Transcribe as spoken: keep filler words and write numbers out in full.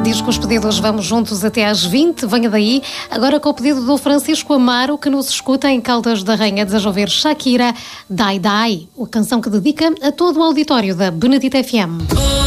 Diz que os pedidos vamos juntos até às vinte. Venha daí. Agora com o pedido do Francisco Amaro, que nos escuta em Caldas da Rainha. Deseja ouvir Shakira, Dai Dai, a canção que dedica a todo o auditório da Benedita F M.